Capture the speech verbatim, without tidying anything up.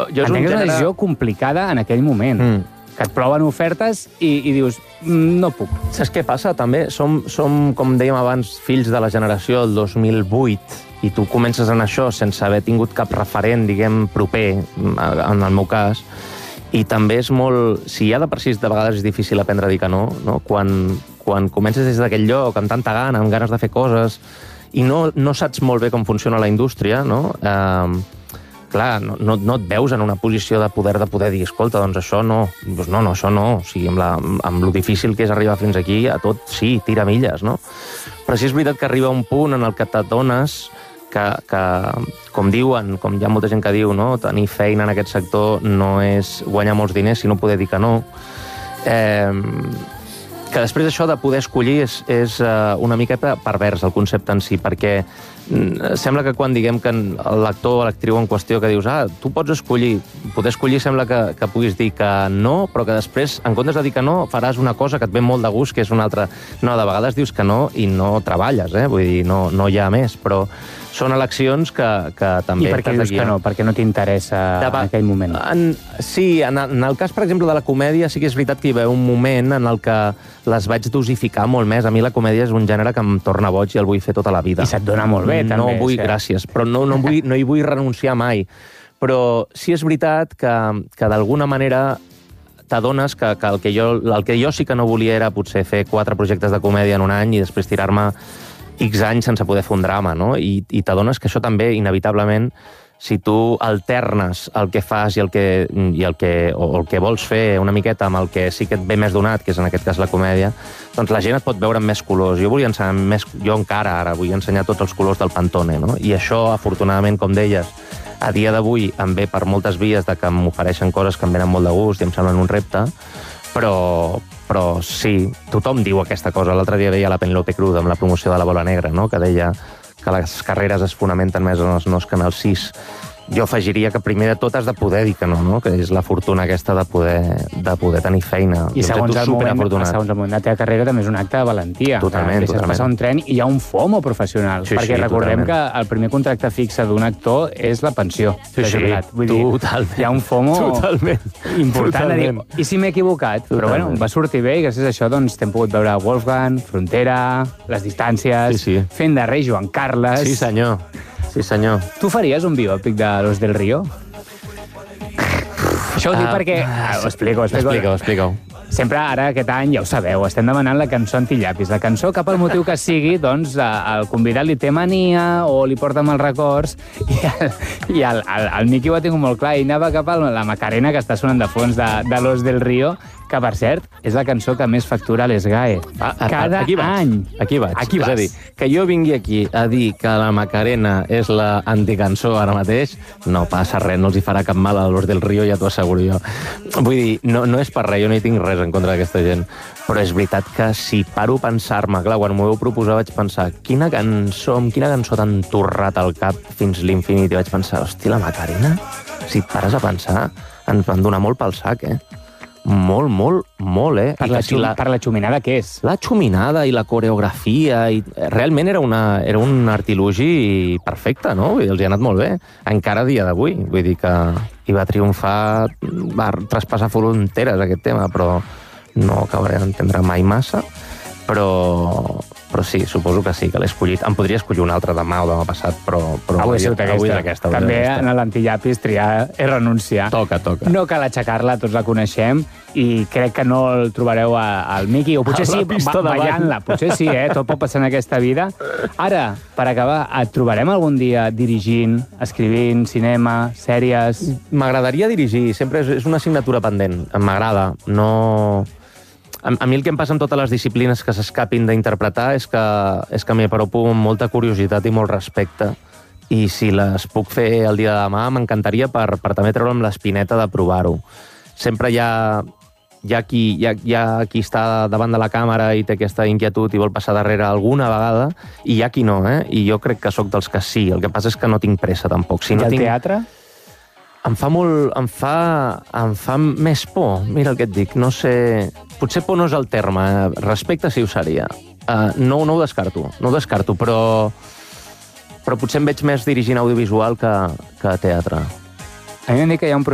jo, jo és Entenc un que és una gènere... decisió complicada en aquell moment. Mm. Que et ploven ofertes i, i dius, no puc. Saps què passa, també? Som, som, com dèiem abans, fills de la generació del dos mil vuit, i tu comences en això sense haver tingut cap referent, diguem, proper, en el meu cas, i també és molt... Si ja de per si de vegades és difícil aprendre a dir que no, no? Quan, quan comences des d'aquell lloc, amb tanta gana, amb ganes de fer coses, i no, no saps molt bé com funciona la indústria, no? Eh, clar, no, no, no et veus en una posició de poder de poder dir, escolta, doncs això no, doncs no, no, això no, o sigui, amb, la, amb lo difícil que és arribar fins aquí, a tot sí, tira milles, no? Però sí és veritat que arriba un punt en el que t'adones que, que, com diuen, com hi ha molta gent que diu, no? Tenir feina en aquest sector no és guanyar molts diners, sinó poder dir que no. Eh, que després això de poder escollir és, és uh, una miqueta pervers, el concepte en si, perquè mm, sembla que quan diguem que l'actor o l'actriu en qüestió que dius, ah, tu pots escollir, poder escollir sembla que, que puguis dir que no, però que després, en comptes de dir que no, faràs una cosa que et ve molt de gust, que és una altra... No, de vegades dius que no i no treballes, eh? Vull dir, no, no hi ha més, però són eleccions que, que també... I per què dius que no? Perquè no t'interessa en aquell moment? En, sí, en, en el cas, per exemple, de la comèdia, sí que és veritat que hi va un moment en el que les vaig dosificar molt més. A mi la comèdia és un gènere que em torna boig i el vull fer tota la vida. I se't dona molt bé, també. No vull, que... gràcies, però no, no, vull, no hi vull renunciar mai. Però sí és veritat que, que d'alguna manera t'adones que, que, el que jo, el que jo sí que no volia era potser fer quatre projectes de comèdia en un any i després tirar-me X anys sense poder fer un drama, no? I, i t'adones que això també, inevitablement, si tu alternes el que fas i el que, i el que, o el que vols fer una miqueta amb el que sí que et ve més donat, que és en aquest cas la comèdia, doncs la gent et pot veure amb més colors. Jo volia ensenyar més... Jo encara ara vull ensenyar tots els colors del Pantone, no? I això, afortunadament, com deies, a dia d'avui em ve per moltes vies de que m'ofereixen coses que em venen molt de gust i em semblen un repte, però, però sí, tothom diu aquesta cosa. L'altre dia deia la Penélope Cruz amb la promoció de la Bola Negra, no? Que deia que les carreres es fonamenten més en els nos que en els sis. Jo afegiria que primer de tot has de poder dir que no, no? Que és la fortuna aquesta de poder, de poder tenir feina. I segons el, moment, segons el moment de la teva carrera també és un acte de valentia. Totalment, deixes totalment. passar un tren i hi ha un FOMO professional. Sí, perquè sí, recordem totalment. que el primer contracte fixe d'un actor és la pensió. Sí, sí, Vull dir, totalment. hi ha un FOMO totalment. important. Totalment. A dir, I si m'he equivocat? Totalment. Però bueno, va sortir bé i gràcies a això doncs, t'hem pogut veure Wolfgang, Frontera, Les distàncies, sí, sí. fent de rei Joan Carles... Sí, senyor. Sí, senyor. Tu faries un biòpic de Los del Río? Això ho dic Uh, perquè... Ah, ho explico, ho explico. Explica-ho, explica-ho. Sempre ara, aquest any, ja ho sabeu, estem demanant la cançó antillapis. La cançó, cap al motiu que sigui, doncs, el convidat li té mania o li porta mals records i el, i el, el, el Miqui ho ha tingut molt clar i anava cap a la Macarena, que està sonant de fons de, de Los del Río, que, per cert, és la cançó que més factura a l'Esgae. Ah, ah, Cada aquí vaig, any. Aquí vaig. Aquí vas. És a dir, que jo vingui aquí a dir que la Macarena és la anticançó ara mateix, no passa res, no els hi farà cap mal a Los del Río, ja t'ho asseguro jo. Vull dir, no, no és per res, jo no hi tinc res en contra d'aquesta gent, però és veritat que si paro a pensar-me, clar, quan m'ho vau proposar vaig pensar, quina cançó, amb quina cançó t'han torrat al cap fins l'infinit, i vaig pensar, hosti, la Macarena? Si et pares a pensar, ens van donar molt pel sac, eh? Molt, molt, molt, eh? Per, I la, si xum, la... per la xuminada què és? La xuminada i la coreografia, i realment era, una, era un artilugi perfecte, no? Vull dir, els hi ha anat molt bé, encara a dia d'avui. Vull dir que hi va triomfar, va traspassar fronteres aquest tema, però no acabaré d'entendre mai massa. Però, però sí, suposo que sí, que l'he escollit. Em podria escollir un altre demà o demà passat, però, però avui avui, aquesta. avui d'aquesta. També en l'antillapis triar és renunciar. Toca, toca. No cal aixecar-la, tots la coneixem, i crec que no el trobareu al Miqui, o potser sí, ballant-la. Potser sí, eh? Tot pot passar en aquesta vida. Ara, per acabar, et trobarem algun dia dirigint, escrivint, cinema, sèries... M'agradaria dirigir, sempre és, és una assignatura pendent. M'agrada, no... A, a mi el que em passa amb totes les disciplines que s'escapin d'interpretar és que, és que m'hi apropo amb molta curiositat i molt respecte. I si les puc fer el dia de demà, m'encantaria per, per també treure'm l'espineta de provar-ho. Sempre hi ha, hi, ha qui, hi, ha, hi ha qui està davant de la càmera i té aquesta inquietud i vol passar darrere alguna vegada, i hi ha qui no, eh? I jo crec que sóc dels que sí. El que passa és que no tinc pressa, tampoc. Si no I el tinc... teatre? Em fa molt... Em fa, em fa més por. Mira el que et dic. No sé... Potser por no és el terme. Respecte sí ho seria. Uh, no, no ho descarto. No ho descarto, però... Però potser em veig més dirigint audiovisual que, que teatre. A mi m'han dit que hi ha un